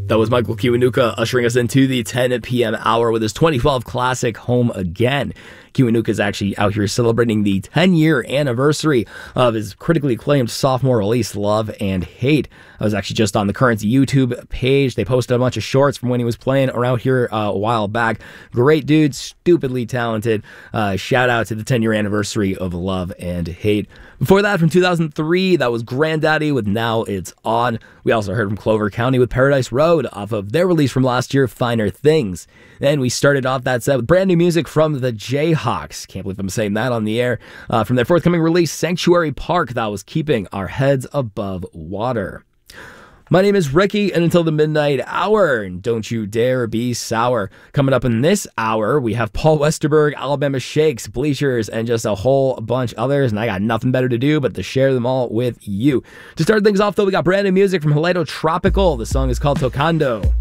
That was Michael Kiwanuka ushering us into the 10 p.m. hour with his 2012 classic, Home Again. Kiwanuka is actually out here celebrating the 10-year anniversary of his critically acclaimed sophomore release, Love and Hate. I was actually just on the Currency YouTube page. They posted a bunch of shorts from when he was playing around here a while back. Great dude, stupidly talented. Shout out to the 10-year anniversary of Love and Hate. Before that, from 2003, that was Grandaddy with Now It's On. We also heard from Clover County with Paradise Road off of their release from last year, Finer Things. Then we started off that set with brand new music from the Jayhawks. Can't believe I'm saying that on the air. From their forthcoming release, Sanctuary Park, that was Keeping Our Heads Above Water. My name is Ricky, and until the midnight hour, and don't you dare be sour. Coming up in this hour, we have Paul Westerberg, Alabama Shakes, Bleachers, and just a whole bunch others, and I got nothing better to do but to share them all with you. To start things off, though, we got brand new music from Haledo Tropical. The song is called Tocando.